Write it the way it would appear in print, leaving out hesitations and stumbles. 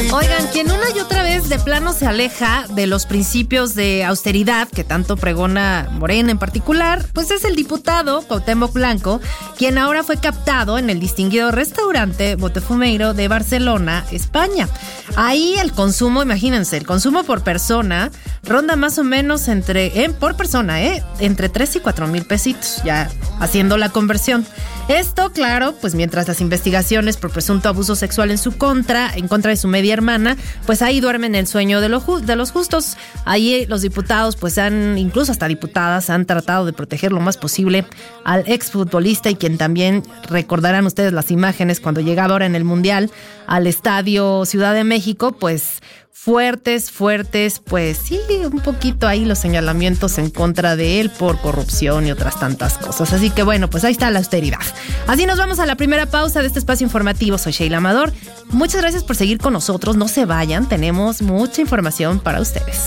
Oigan, quien una y otra vez de plano se aleja de los principios de austeridad que tanto pregona Morena en particular, pues es el diputado Cuauhtémoc Blanco, quien ahora fue captado en el distinguido restaurante Botafumeiro de Barcelona, España. Ahí el consumo, imagínense, el consumo por persona ronda más o menos entre 3 y 4 mil pesitos, ya haciendo la conversión. Esto, claro, pues mientras las investigaciones por presunto abuso sexual en contra de su media hermana, pues ahí duermen el sueño de los justos. Ahí los diputados, pues incluso hasta diputadas, han tratado de proteger lo más posible al exfutbolista, y quien también recordarán ustedes las imágenes cuando llegaba ahora en el Mundial al Estadio Ciudad de México, pues fuertes, pues sí, un poquito ahí los señalamientos en contra de él por corrupción y otras tantas cosas. Así que bueno, pues ahí está la austeridad. Así nos vamos a la primera pausa de este espacio informativo. Soy Sheila Amador. Muchas gracias por seguir con nosotros. No se vayan, tenemos mucha información para ustedes.